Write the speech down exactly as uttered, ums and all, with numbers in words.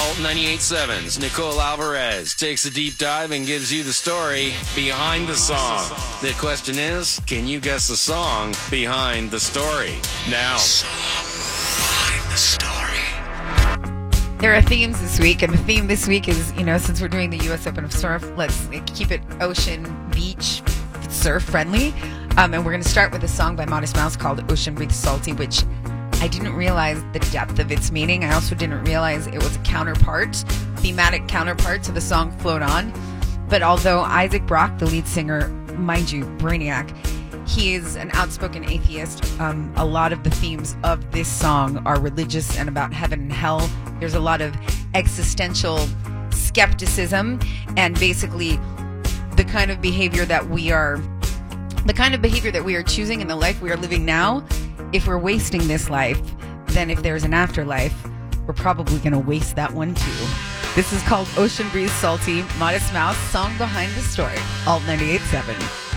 Alt ninety-eight point seven's Nicole Alvarez takes a deep dive and gives you the story behind the song. The question is, can you guess the song behind the story? Now, behind the story. There are themes this week, and the theme this week is, you know, since we're doing the U S Open of Surf, let's keep it ocean, beach, surf friendly. Um, and we're going to start with a song by Modest Mouse called Ocean Breathes Salty, which I didn't realize the depth of its meaning. I also didn't realize it was a counterpart, thematic counterpart to the song Float On. But although Isaac Brock, the lead singer, mind you, Brainiac, he is an outspoken atheist, um, a lot of the themes of this song are religious and about heaven and hell. There's a lot of existential skepticism and basically the kind of behavior that we are, the kind of behavior that we are choosing in the life we are living now. If we're wasting this life, then if there's an afterlife, we're probably going to waste that one too. This is called Ocean Breeze Salty, Modest Mouse, song behind the story, Alt ninety-eight point seven.